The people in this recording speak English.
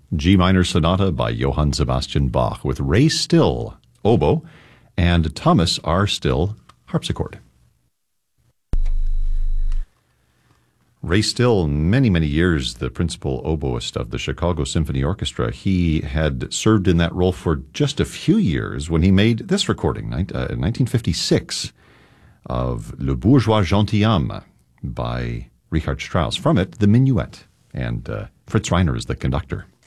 G minor sonata by Johann Sebastian Bach with Ray Still, oboe, and Thomas R. Still, harpsichord. Ray Still, many, many years the principal oboist of the Chicago Symphony Orchestra. He had served in that role for just a few years when he made this recording, 1956, of Le Bourgeois Gentilhomme by Richard Strauss. From it, the Minuet, and Fritz Reiner is the conductor.